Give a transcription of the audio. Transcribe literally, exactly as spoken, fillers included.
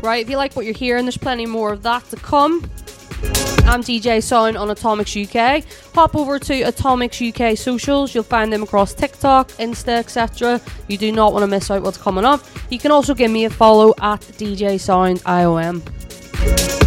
right? If you like what you're hearing, there's plenty more of that to come. I'm D J Sound on Atomics U K. Hop over to Atomics U K socials. You'll find them across TikTok, Insta, et cetera. You do not want to miss out what's coming up. You can also give me a follow at D J Sound I O M.